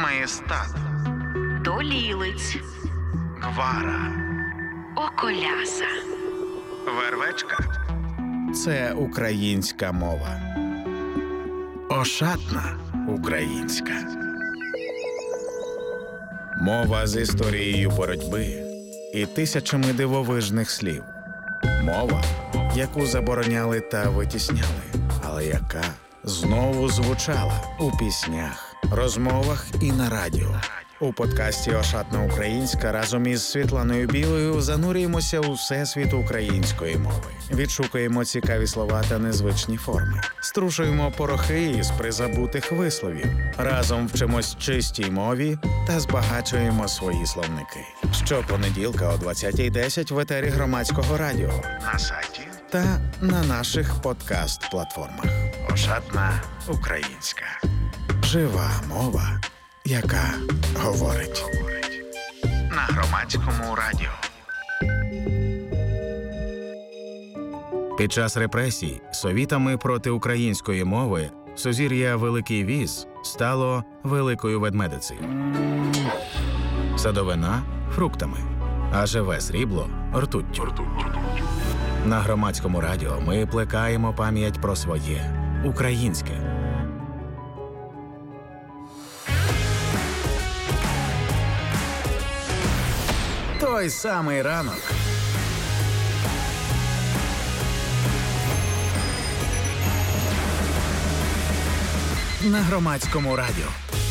Маєстат, Долілиць, Гвара, Околяса, Вервечка. Це українська мова. Ошатна українська. Мова з історією боротьби і тисячами дивовижних слів. Мова, яку забороняли та витісняли, але яка знову звучала у піснях, розмовах і на радіо. У подкасті «Ошатна українська» разом із Світланою Білою занурюємося у всесвіт української мови. Відшукуємо цікаві слова та незвичні форми. Струшуємо порохи із призабутих висловів. Разом вчимось чистій мові та збагачуємо свої словники. Щопонеділка о 20:10 в етері Громадського радіо, На сайті та на наших подкаст-платформах. «Ошатна українська». Жива мова, яка говорить. на Громадському радіо. Під час репресій совітами проти української мови сузір'я Великий Віз стало Великою Ведмедицею. Садовина – фруктами, а живе срібло – ртуттю. На Громадському радіо ми плекаємо пам'ять про своє – українське. Той самий ранок. На Громадському радіо.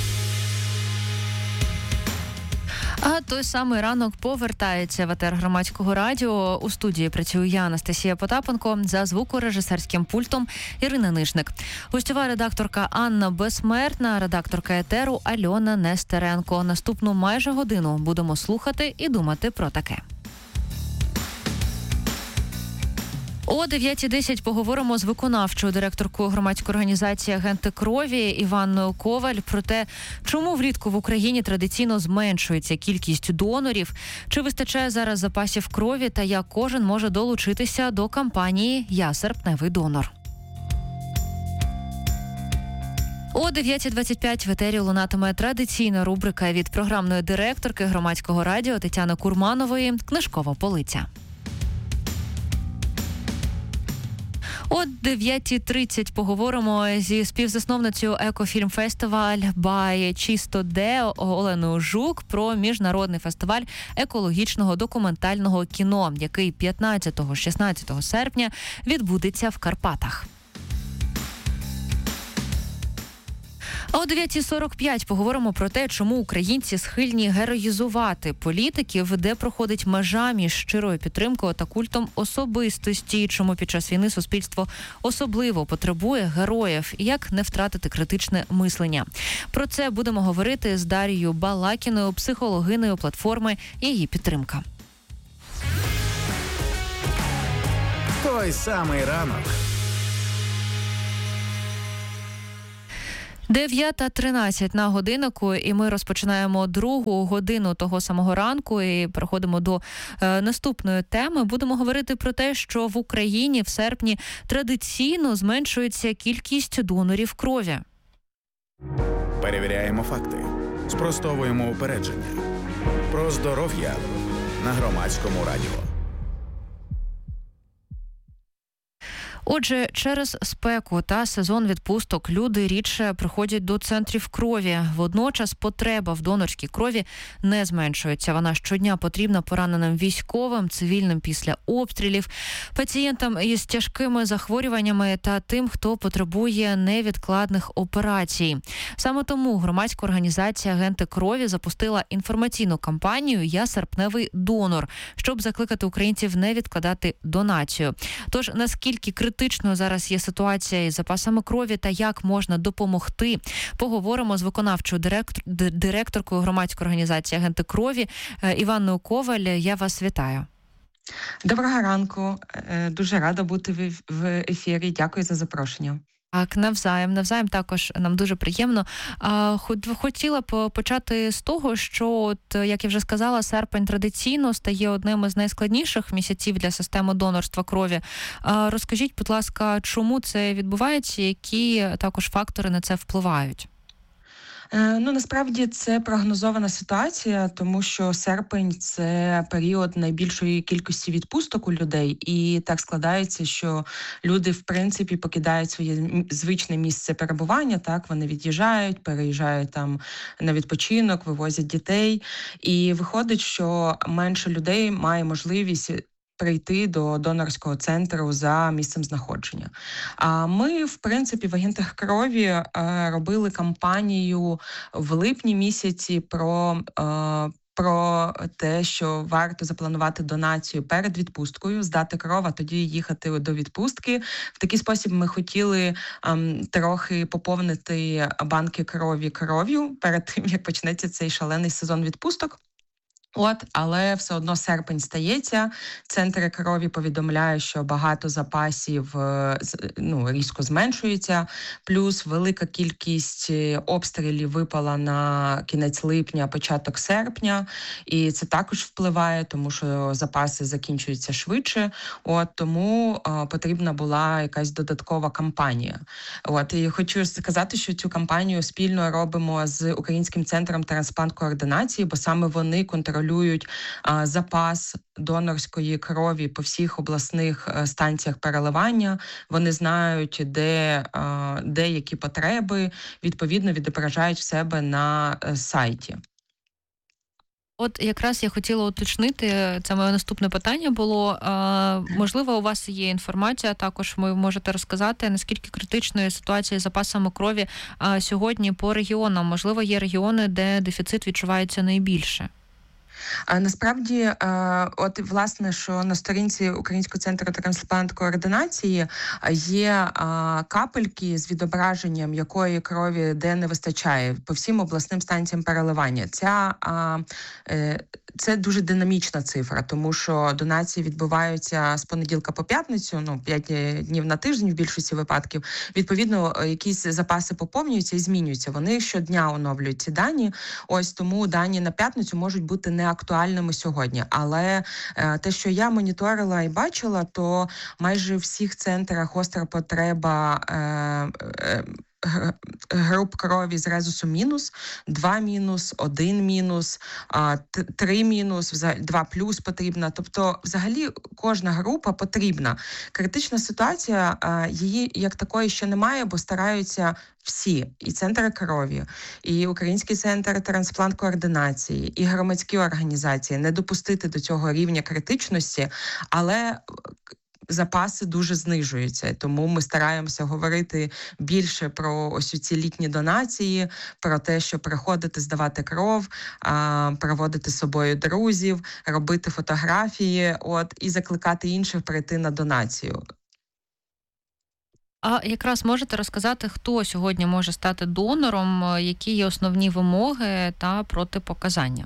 А той самий ранок повертається в етер Громадського радіо. У студії працюю я, Анастасія Потапенко, за звукорежисерським пультом Ірина Нишник. Гостьова редакторка Анна Безсмертна, редакторка етеру Альона Нестеренко. Наступну майже годину будемо слухати і думати про таке. О 9:10 поговоримо з виконавчою директоркою громадської організації «Агенти крові» Іванною Коваль про те, чому влітку в Україні традиційно зменшується кількість донорів, чи вистачає зараз запасів крові та як кожен може долучитися до кампанії «Я серпневий донор». О 9:25 в етері лунатиме традиційна рубрика від програмної директорки Громадського радіо Тетяни Курманової «Книжкова полиця». О 9:30 поговоримо зі співзасновницею екофільм-фестиваль «Бай Чисто Де» Оленою Жук про міжнародний фестиваль екологічного документального кіно, який 15-16 серпня відбудеться в Карпатах. А о 9:45 поговоримо про те, чому українці схильні героїзувати політиків, де проходить межа між щирою підтримкою та культом особистості, чому під час війни суспільство особливо потребує героїв, і як не втратити критичне мислення. Про це будемо говорити з Дарією Балакіною, психологиною платформи «Її підтримка». Той самий ранок. 9:13 на годиннику, і ми розпочинаємо другу годину того самого ранку і переходимо до наступної теми. Будемо говорити про те, що в Україні в серпні традиційно зменшується кількість донорів крові. Перевіряємо факти. Спростовуємо упередження. Про здоров'я на Громадському радіо. Отже, через спеку та сезон відпусток люди рідше приходять до центрів крові. Водночас потреба в донорській крові не зменшується. Вона щодня потрібна пораненим військовим, цивільним після обстрілів, пацієнтам із тяжкими захворюваннями та тим, хто потребує невідкладних операцій. Саме тому громадська організація «Агенти крові» запустила інформаційну кампанію «Я серпневий донор», щоб закликати українців не відкладати донацію. Тож, наскільки критичною зараз є ситуація із запасами крові та як можна допомогти, поговоримо з виконавчою директоркою громадської організації «Агенти крові» Іванною Коваль. Я вас вітаю. Доброго ранку. Дуже рада бути в ефірі. Дякую за запрошення. Так, навзаєм також нам дуже приємно. Хотіла б почати з того, що, от, як я вже сказала, серпень традиційно стає одним із найскладніших місяців для системи донорства крові. Розкажіть, будь ласка, чому це відбувається, які також фактори на це впливають? Насправді це прогнозована ситуація, тому що серпень – це період найбільшої кількості відпусток у людей, і так складається, що люди, в принципі, покидають своє звичне місце перебування, так, вони від'їжджають, переїжджають там на відпочинок, вивозять дітей, і виходить, що менше людей має можливість прийти до донорського центру за місцем знаходження. А ми, в принципі, в агентах крові робили кампанію в липні місяці про те, що варто запланувати донацію перед відпусткою, здати кров, а тоді їхати до відпустки. В такий спосіб ми хотіли трохи поповнити банки крові кров'ю перед тим, як почнеться цей шалений сезон відпусток. Але все одно серпень стається, центри крові повідомляють, що багато запасів різко зменшується, плюс велика кількість обстрілів випала на кінець липня, початок серпня, і це також впливає, тому що запаси закінчуються швидше, тому потрібна була якась додаткова кампанія. І хочу сказати, що цю кампанію спільно робимо з Українським центром трансплант-координації, бо саме вони контролюють запас донорської крові по всіх обласних станціях переливання. Вони знають, де які потреби, відповідно відображають в себе на сайті. Якраз я хотіла уточнити, це моє наступне питання було. Можливо, у вас є інформація, також ви можете розказати, наскільки критичною ситуація з запасами крові сьогодні по регіонам. Можливо, є регіони, де дефіцит відчувається найбільше. Насправді, власне, що на сторінці Українського центру трансплант-координації є капельки з відображенням, якої крові де не вистачає по всім обласним станціям переливання. Це дуже динамічна цифра, тому що донації відбуваються з понеділка по п'ятницю, 5 днів на тиждень в більшості випадків. Відповідно, якісь запаси поповнюються і змінюються. Вони щодня оновлюють ці дані. Тому дані на п'ятницю можуть бути неактуальними сьогодні. Але те, що я моніторила і бачила, то майже в всіх центрах гостра потреба груп крові з резусу мінус, 2 мінус, 1 мінус, 3 мінус, 2 плюс потрібна. Тобто, взагалі, кожна група потрібна. Критична ситуація, її як такої ще немає, бо стараються всі, і центри крові, і Український центр трансплант-координації, і громадські організації не допустити до цього рівня критичності, але запаси дуже знижуються, тому ми стараємося говорити більше про ось ці літні донації, про те, що приходити, здавати кров, проводити з собою друзів, робити фотографії, і закликати інших прийти на донацію. А якраз можете розказати, хто сьогодні може стати донором, які є основні вимоги та протипоказання?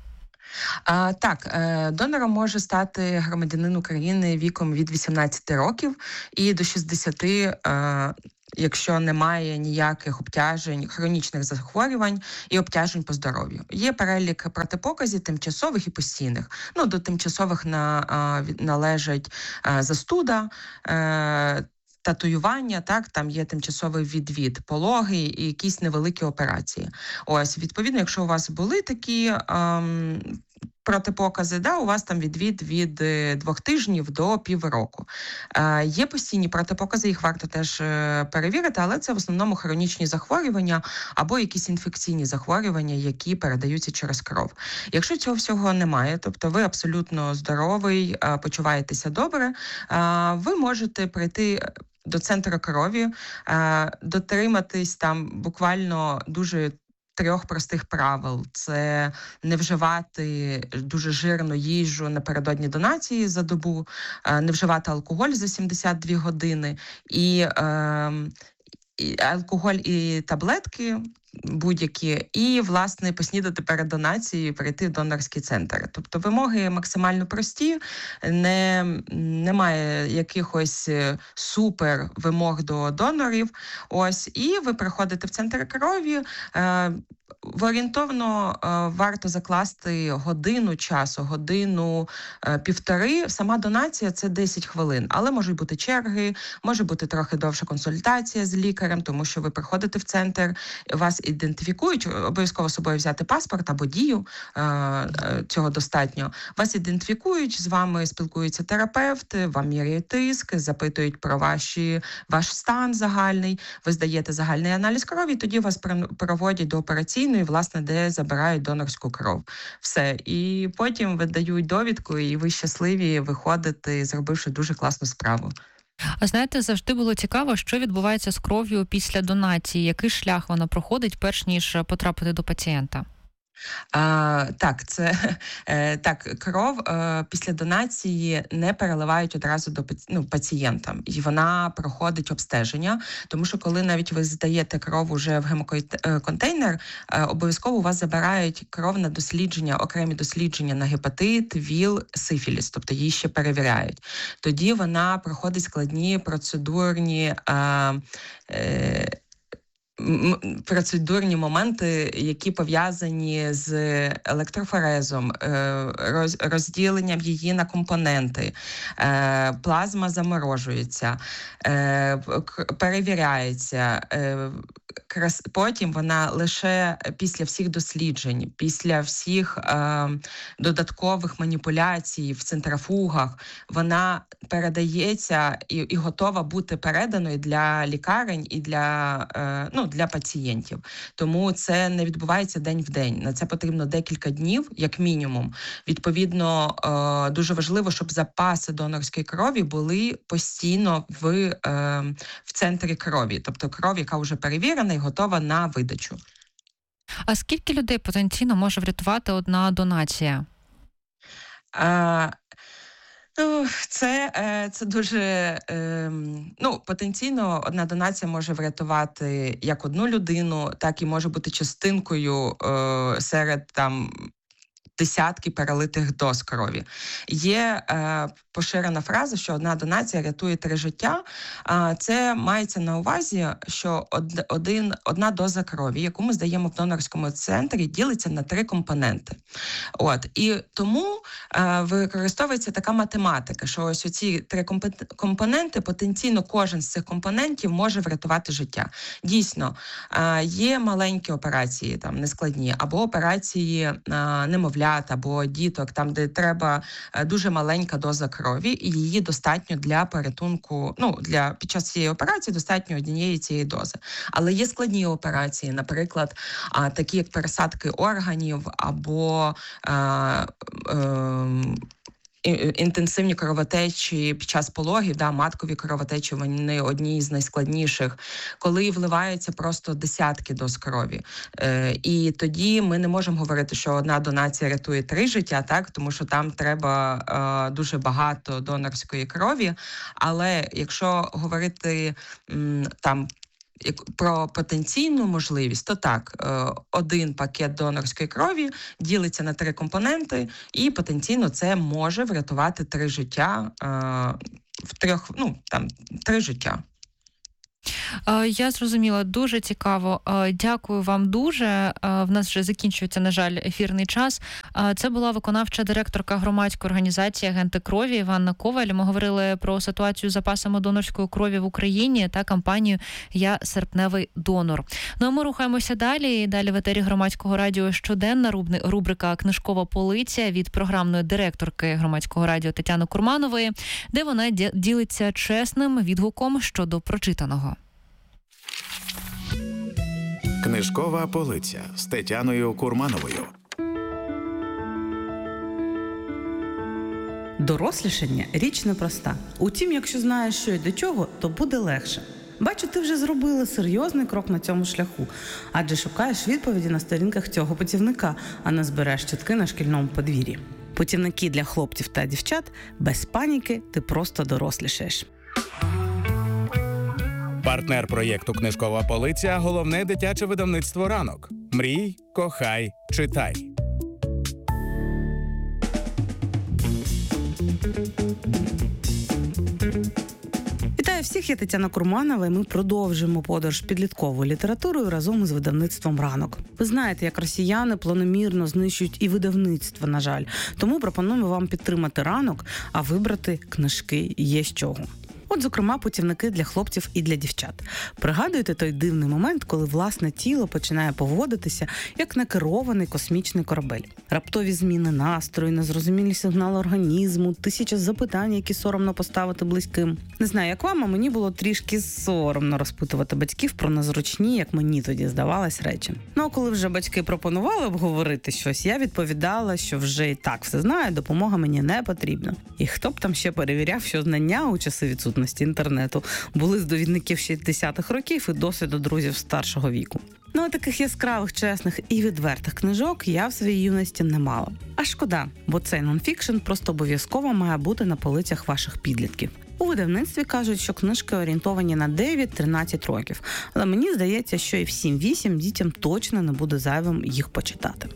Донором може стати громадянин України віком від 18 років і до 60, якщо немає ніяких обтяжень, хронічних захворювань і обтяжень по здоров'ю. Є перелік протипоказів тимчасових і постійних. До тимчасових належать застуда, татуювання, там є тимчасовий відвід, пологи і якісь невеликі операції. Відповідно, якщо у вас були такі протипокази, у вас там відвід від 2 тижнів до півроку. Є постійні протипокази, їх варто теж перевірити, але це в основному хронічні захворювання або якісь інфекційні захворювання, які передаються через кров. Якщо цього всього немає, тобто ви абсолютно здоровий, почуваєтеся добре, ви можете прийти до центру крові, дотриматись там буквально дуже 3 простих правил. Це не вживати дуже жирну їжу напередодні донації за добу, не вживати алкоголь за 72 години, і алкоголь і таблетки будь-які, і, власне, поснідати перед донацією, перейти в донорський центр. Тобто вимоги максимально прості, немає якихось супер вимог до донорів. І ви приходите в центр крові, орієнтовно варто закласти годину часу, годину-півтори. Сама донація – це 10 хвилин, але можуть бути черги, може бути трохи довша консультація з лікарем, тому що ви приходите в центр, вас ідентифікують, обов'язково з собою взяти паспорт або дію, цього достатньо. Вас ідентифікують, з вами спілкується терапевт, вам міряють тиск, запитують про ваш стан загальний, ви здаєте загальний аналіз крові, тоді вас проводять до операційної, власне, де забирають донорську кров. Все. І потім видають довідку, і ви щасливі виходите, зробивши дуже класну справу. А знаєте, завжди було цікаво, що відбувається з кров'ю після донації, який шлях вона проходить, перш ніж потрапити до пацієнта? Кров після донації не переливають одразу до пацієнтам, і вона проходить обстеження, тому що коли навіть ви здаєте кров уже в гемоконтейнер, обов'язково у вас забирають кров на дослідження, окремі дослідження на гепатит, ВІЛ, сифіліс, тобто її ще перевіряють. Тоді вона проходить складні процедурні моменти, які пов'язані з електрофорезом, розділенням її на компоненти, плазма заморожується, перевіряється. Потім вона лише після всіх досліджень, після всіх додаткових маніпуляцій в центрафугах, вона передається і готова бути переданою для лікарень і для пацієнтів. Тому це не відбувається день в день. На це потрібно декілька днів, як мінімум. Відповідно, дуже важливо, щоб запаси донорської крові були постійно в центрі крові. Тобто кров, яка вже перевірена і готова на видачу. А скільки людей потенційно може врятувати одна донація? Це дуже, потенційно одна донація може врятувати як одну людину, так і може бути частинкою серед десятки перелитих доз крові. Є поширена фраза, що одна донація рятує 3 життя. Це мається на увазі, що одна доза крові, яку ми здаємо в донорському центрі, ділиться на 3 компоненти. І тому використовується така математика, що ось оці 3 компоненти, потенційно кожен з цих компонентів може врятувати життя. Дійсно, є маленькі операції, нескладні, або операції немовлят, або діток, там, де треба дуже маленька доза крові, і її достатньо для порятунку, під час цієї операції достатньо однієї цієї дози. Але є складні операції, наприклад, такі як пересадки органів, або інтенсивні кровотечі під час пологів, маткові кровотечі, вони одні з найскладніших, коли вливаються просто десятки доз крові. І тоді ми не можемо говорити, що одна донація рятує 3 життя, так, тому що там треба дуже багато донорської крові. Але якщо говорити про потенційну можливість, то так, один пакет донорської крові ділиться на 3 компоненти, і потенційно це може врятувати 3 життя, 3 життя. Я зрозуміла, дуже цікаво. Дякую вам дуже. В нас вже закінчується, на жаль, ефірний час. Це була виконавча директорка громадської організації «Агенти крові» Іванна Коваль. Ми говорили про ситуацію з запасами донорської крові в Україні та кампанію «Я серпневий донор». Ну а ми рухаємося далі. Далі в етері Громадського радіо щоденна рубрика «Книжкова полиця» від програмної директорки Громадського радіо Тетяни Курманової, де вона ділиться чесним відгуком щодо прочитаного. Книжкова полиця з Тетяною Курмановою. Дорослішання – річ непроста. Утім, якщо знаєш, що і до чого, то буде легше. Бачу, ти вже зробила серйозний крок на цьому шляху, адже шукаєш відповіді на сторінках цього путівника, а не збереш чутки на шкільному подвір'ї. Путівники для хлопців та дівчат – без паніки, ти просто дорослішаєш. Партнер проєкту «Книжкова полиця» – головне дитяче видавництво «Ранок». Мрій, кохай, читай. Вітаю всіх, я Тетяна Курманова, і ми продовжуємо подорож підлітковою літературою разом із видавництвом «Ранок». Ви знаєте, як росіяни планомірно знищують і видавництво, на жаль. Тому пропонуємо вам підтримати «Ранок», а вибрати книжки є з чого. От, зокрема, путівники для хлопців і для дівчат. Пригадуєте той дивний момент, коли власне тіло починає поводитися як некерований космічний корабель? Раптові зміни настрою, незрозумілі сигнали організму, тисяча запитань, які соромно поставити близьким. Не знаю, як вам, а мені було трішки соромно розпитувати батьків про незручні, як мені тоді здавалось, речі. Ну, а коли вже батьки пропонували обговорити щось, я відповідала, що вже і так все знаю, допомога мені не потрібна. І хто б там ще перевіряв, що знання у часи відсутності інтернету були з довідників 60-х років і досвіду друзів старшого віку. Ну, а таких яскравих, чесних і відвертих книжок я в своїй юності не мала. А шкода, бо цей нонфікшн просто обов'язково має бути на полицях ваших підлітків. У видавництві кажуть, що книжки орієнтовані на 9-13 років, але мені здається, що і в 7-8 дітям точно не буде зайвим їх почитати.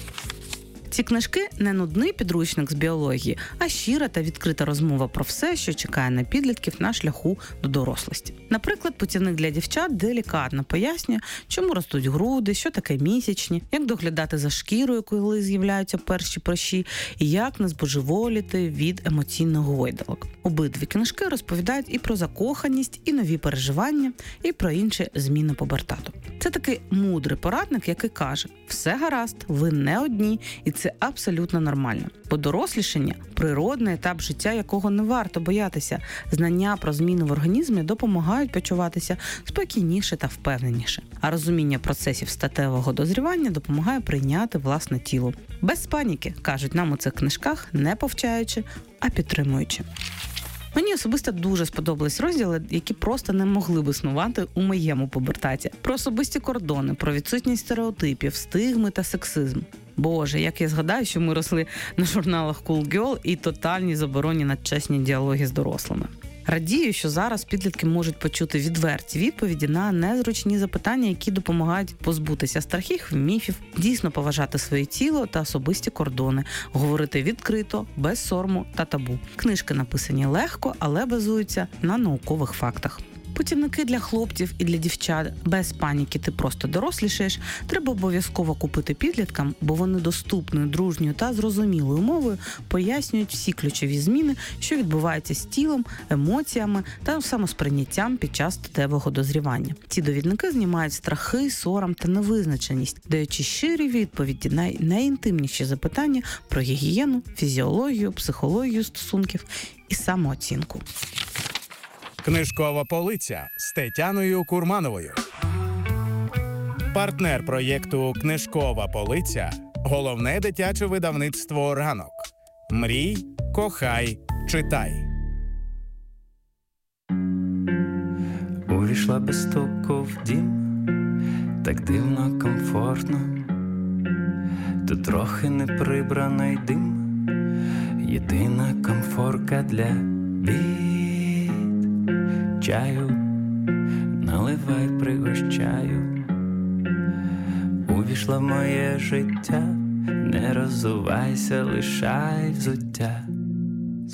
Ці книжки не нудний підручник з біології, а щира та відкрита розмова про все, що чекає на підлітків на шляху до дорослості. Наприклад, путівник для дівчат делікатно пояснює, чому ростуть груди, що таке місячні, як доглядати за шкірою, коли з'являються перші прищі, і як не збожеволіти від емоційних гойдалок. Обидві книжки розповідають і про закоханість, і нові переживання, і про інші зміни пубертату. Це такий мудрий порадник, який каже: все гаразд, ви не одні, і це абсолютно нормально. Бо дорослішання – природний етап життя, якого не варто боятися. Знання про зміни в організмі допомагають почуватися спокійніше та впевненіше. А розуміння процесів статевого дозрівання допомагає прийняти власне тіло. Без паніки, кажуть нам у цих книжках, не повчаючи, а підтримуючи. Мені особисто дуже сподобались розділи, які просто не могли б існувати у моєму пубертаті. Про особисті кордони, про відсутність стереотипів, стигми та сексизм. Боже, як я згадаю, що ми росли на журналах Cool Girl і тотальній забороні на чесні діалоги з дорослими. Радію, що зараз підлітки можуть почути відверті відповіді на незручні запитання, які допомагають позбутися страхів, міфів, дійсно поважати своє тіло та особисті кордони, говорити відкрито, без сорому та табу. Книжки написані легко, але базуються на наукових фактах. Путівники для хлопців і для дівчат без паніки ти просто дорослішаєш треба обов'язково купити підліткам, бо вони доступною, дружньою та зрозумілою мовою пояснюють всі ключові зміни, що відбуваються з тілом, емоціями та самосприйняттям під час статевого дозрівання. Ці довідники знімають страхи, сором та невизначеність, даючи щирі відповіді на найінтимніші запитання про гігієну, фізіологію, психологію стосунків і самооцінку. Книжкова полиця з Тетяною Курмановою. Партнер проєкту «Книжкова полиця» – головне дитяче видавництво «Ранок». Мрій, кохай, читай. Увійшла без стуку в дім, так дивно, комфортно. Тут трохи неприбраний дим, єдина комфорка для чаю, наливай, пригощаю. Увійшла в моє життя, не роззувайся, лишай взуття.